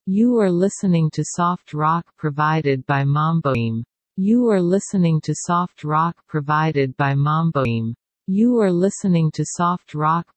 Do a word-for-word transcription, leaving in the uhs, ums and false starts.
You are listening to soft rock provided by Mamboim. You are listening to soft rock provided by Mamboim. You are listening to soft rock